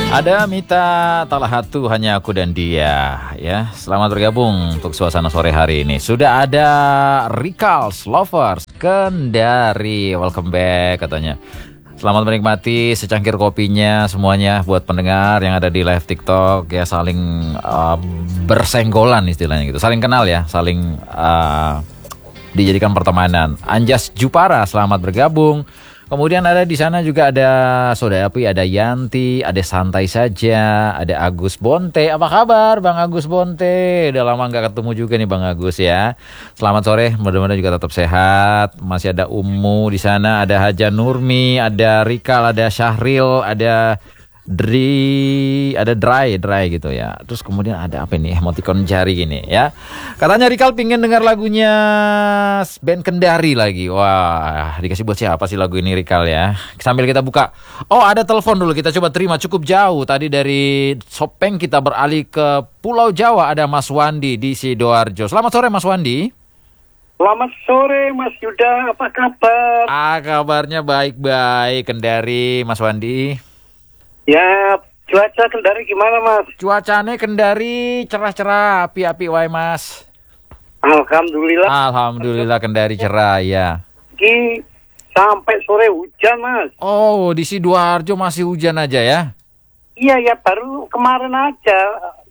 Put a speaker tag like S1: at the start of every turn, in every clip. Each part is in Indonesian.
S1: Ada Mita Talahatu, hanya aku dan dia. Ya, selamat bergabung untuk suasana sore hari ini. Sudah ada Rikals Lovers Kendari, welcome back katanya. Selamat menikmati secangkir kopinya semuanya buat pendengar yang ada di live TikTok ya, saling bersenggolan istilahnya gitu, saling kenal ya, saling dijadikan pertemanan. Anjas Jupara, selamat bergabung. Kemudian ada di sana juga ada Soda Api, ada Yanti, ada Santai Saja, ada Agus Bonte. Apa kabar Bang Agus Bonte? Udah lama nggak ketemu juga nih Bang Agus ya. Selamat sore, mudah-mudahan juga tetap sehat. Masih ada Umu di sana, ada Haja Nurmi, ada Rikal, ada Syahril, ada ada dry gitu ya. Terus kemudian ada apa ini, emoticon jari gini ya. Katanya Rikal pingin dengar lagunya band Kendari lagi. Wah, dikasih buat siapa sih lagu ini Rikal ya? Sambil kita buka. Oh, ada telepon dulu, kita coba terima, cukup jauh. Tadi dari Sopeng kita beralih ke Pulau Jawa, ada Mas Wandi di Sidoarjo. Selamat sore Mas Wandi.
S2: Selamat sore Mas Yuda, apa kabar?
S1: Kabarnya baik-baik. Kendari Mas Wandi.
S2: Ya, cuaca Kendari gimana Mas?
S1: Cuacanya Kendari cerah-cerah, api-api wae Mas. Alhamdulillah Kendari cerah ya.
S2: Sampai sore hujan Mas.
S1: Oh, di Sidoarjo masih hujan aja ya?
S2: Iya, baru kemarin aja.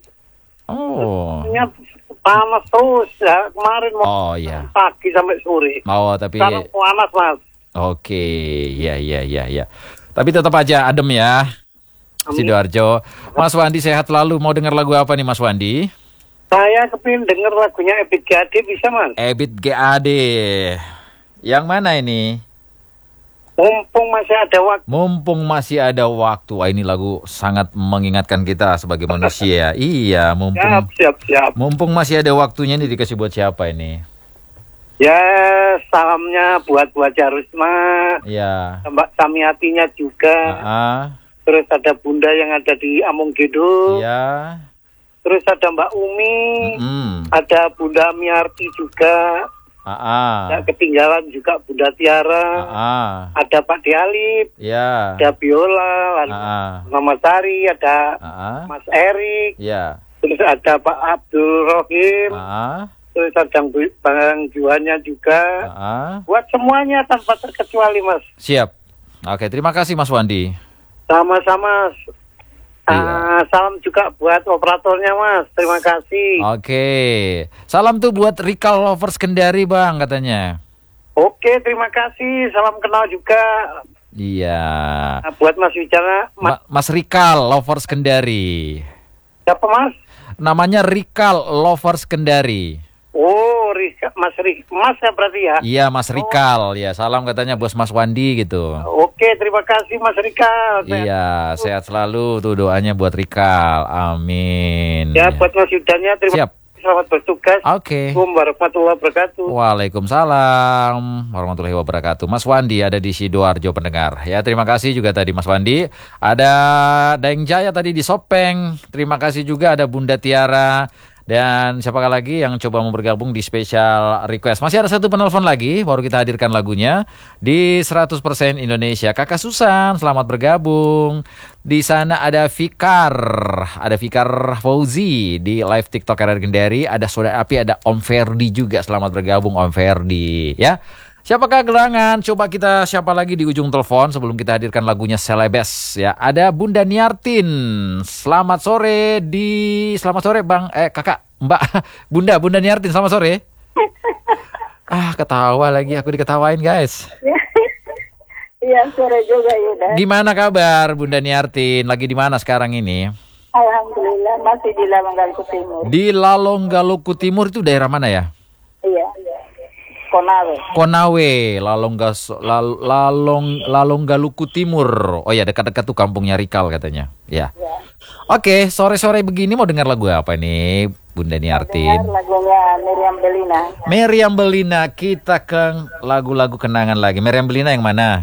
S1: Oh.
S2: Panas terus ya, kemarin pagi sampai sore.
S1: Oh, tapi
S2: sekarang panas Mas.
S1: Oke, ya. Tapi tetap aja adem ya. Sidoarjo. Mas Wandi sehat selalu. Mau dengar lagu apa nih Mas Wandi?
S2: Saya kepingin denger lagunya Ebit GAD, bisa Mas?
S1: Ebit GAD. Yang mana ini?
S2: Mumpung masih ada waktu.
S1: Mumpung masih ada waktu. Wah, ini lagu sangat mengingatkan kita sebagai manusia. Iya, mumpung.
S2: Siap.
S1: Mumpung masih ada waktunya, ini dikasih buat siapa ini?
S2: Ya, salamnya buat Jarusma.
S1: Ya.
S2: Mbak Samiatinya juga. Terus ada Bunda yang ada di Amonggedo.
S1: Iya.
S2: Terus ada Mbak Umi. Ada Bunda Miarti juga. Tidak ketinggalan juga Bunda Tiara. Ada Pak Dialip.
S1: Iya.
S2: Ada Biola. Mama Sari. Ada Mas Erik.
S1: Iya.
S2: Terus ada Pak Abdul Rohim. Terus ada Bang Juannya juga. Buat semuanya tanpa terkecuali Mas.
S1: Siap. Oke, terima kasih Mas Wandi.
S2: Sama-sama. Salam juga buat operatornya Mas. Terima kasih.
S1: Oke. Salam tuh buat Rikal Lovers Kendari Bang katanya.
S2: Oke, terima kasih. Salam kenal juga.
S1: Iya.
S2: Buat Mas Wijana.
S1: Mas Rikal Lovers Kendari.
S2: Siapa Mas?
S1: Namanya Rikal Lovers Kendari.
S2: Oh, Mas ya berarti ya?
S1: Iya, Mas Rikal. Ya, salam katanya bos Mas Wandi gitu.
S2: Oke, terima kasih Mas Rikal.
S1: Iya, sehat selalu tuh doanya buat Rikal. Amin.
S2: Ya, buat Mas Yudanya terima kasih. Selamat bertugas.
S1: Oke.
S2: Assalamualaikum warahmatullahi wabarakatuh.
S1: Waalaikumsalam warahmatullahi wabarakatuh. Mas Wandi ada di Sidoarjo pendengar. Ya, terima kasih juga tadi Mas Wandi. Ada Daeng Jaya tadi di Sopeng. Terima kasih juga ada Bunda Tiara. Dan siapakah lagi yang coba mau bergabung di special request? Masih ada satu penelpon lagi, baru kita hadirkan lagunya di 100% Indonesia. Kakak Susan, selamat bergabung. Di sana ada Fikar Fauzi di live TikTok RR Kendari. Ada Soda Api, ada Om Ferdi juga. Selamat bergabung Om Ferdi. Ya, siapakah gerangan? Coba kita siapa lagi di ujung telepon sebelum kita hadirkan lagunya Celebes ya. Ada Bunda Niartin. Selamat sore Bang Kakak Mbak Bunda Niartin, selamat sore. Ketawa lagi, aku diketawain guys.
S3: Iya, sore juga Yuda.
S1: Gimana kabar Bunda Niartin? Lagi di mana sekarang ini?
S3: Alhamdulillah masih di Lalonggaluku Timur.
S1: Di Lalonggaluku Timur itu daerah mana ya?
S3: Iya.
S1: Konawe, Lalonggaluku Timur. Oh ya, dekat-dekat tuh kampungnya Rikal katanya. Ya. Oke, sore-sore begini mau dengar lagu apa nih, Bunda Niartin?
S3: Lagunya
S1: Meriam Belina. Kita ke lagu-lagu kenangan lagi. Meriam Belina yang mana?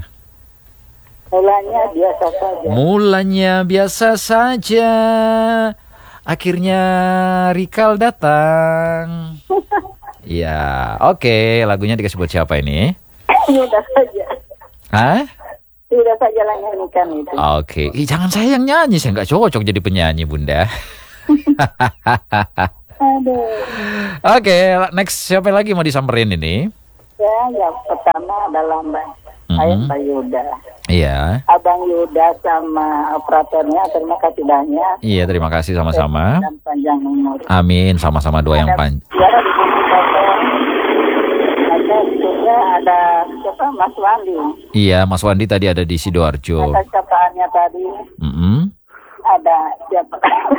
S1: Mulanya biasa saja. Akhirnya Rikal datang. Ya, oke. Lagunya dikasih buat siapa ini?
S3: Yuda saja.
S1: Hah?
S3: Tidak saja nyanyikan itu.
S1: Oke. Jangan saya yang nyanyi, saya nggak cocok jadi penyanyi, Bunda.
S3: Aduh.
S1: Oke, next siapa lagi mau disamperin ini?
S3: Ya, yang pertama adalah Mbak Yuda.
S1: Iya.
S3: Abang Yuda sama operatornya, terima kasih banyak.
S1: Iya, terima kasih sama-sama.
S3: Dan panjang umur.
S1: Amin, sama-sama doa yang panjang.
S3: Ya, ada siapa, Mas Wandi.
S1: Iya, Mas Wandi tadi ada di Sidoarjo.
S3: Ada siapaannya tadi. Ada siapa?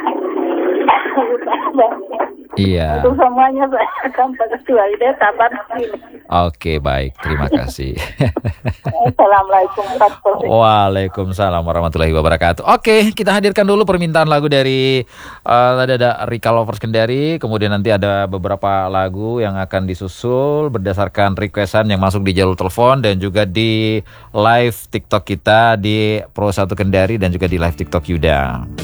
S1: Iya.
S3: Itu semuanya saya akan kecuali dia tabar sini.
S1: Oke, baik. Terima kasih.
S3: Assalamualaikum warahmatullahi wabarakatuh.
S1: Waalaikumsalam warahmatullahi wabarakatuh. Oke, kita hadirkan dulu permintaan lagu dari tadi ada Rika Lovers Kendari, kemudian nanti ada beberapa lagu yang akan disusul berdasarkan requestan yang masuk di jalur telepon dan juga di live TikTok kita di Pro 1 Kendari dan juga di live TikTok Yuda.